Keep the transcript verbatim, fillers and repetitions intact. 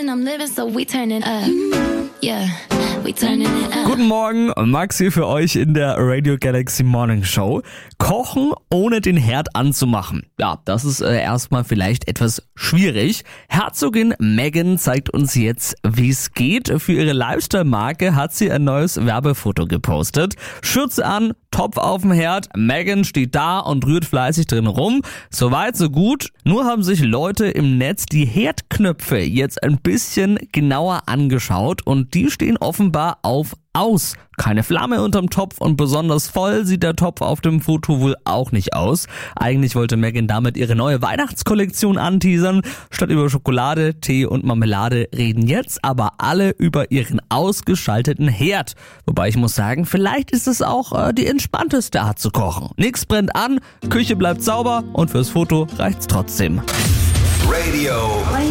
and I'm living, so we turning up. Yeah, we turning it up. Guten Morgen, Max hier für euch in der Radio Galaxy Morning Show. Kochen ohne den Herd anzumachen. Ja, das ist äh, erstmal vielleicht etwas schwierig. Herzogin Meghan zeigt uns jetzt, wie es geht. Für ihre Lifestyle-Marke hat sie ein neues Werbefoto gepostet. Schürze an, Topf auf dem Herd, Meghan steht da und rührt fleißig drin rum. Soweit, so gut. Nur haben sich Leute im Netz die Herdknöpfe jetzt ein bisschen genauer angeschaut und die stehen offenbar auf aus. Keine Flamme unterm Topf und besonders voll sieht der Topf auf dem Foto wohl auch nicht aus. Eigentlich wollte Meghan damit ihre neue Weihnachtskollektion anteasern. Statt über Schokolade, Tee und Marmelade reden jetzt aber alle über ihren ausgeschalteten Herd. Wobei ich muss sagen, vielleicht ist es auch äh, die entspannteste Art zu kochen. Nix brennt an, Küche bleibt sauber und fürs Foto reicht's trotzdem. Radio